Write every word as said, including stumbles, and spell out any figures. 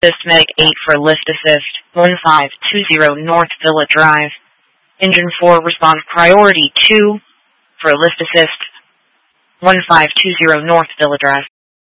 Assist Medic eight for Lift Assist, one five two zero North Villa Drive. Engine four respond Priority two for Lift Assist, one five two zero North Villa Drive.